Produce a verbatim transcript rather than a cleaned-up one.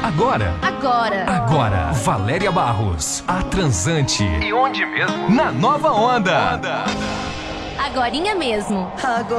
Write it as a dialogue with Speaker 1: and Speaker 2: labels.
Speaker 1: Agora.
Speaker 2: Agora.
Speaker 1: Agora. Valéria Barros, a transante.
Speaker 3: E onde mesmo?
Speaker 1: Na Nova Onda.
Speaker 2: Agorinha mesmo.
Speaker 4: Agora.